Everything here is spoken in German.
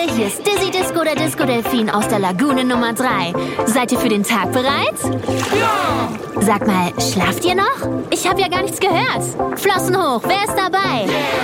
hier ist Dizzy Disco, der Disco-Delfin aus der Lagune Nummer 3. Seid ihr für den Tag bereit? Ja! Sag mal, schlaft ihr noch? Ich habe ja gar nichts gehört. Flossen hoch, wer ist dabei?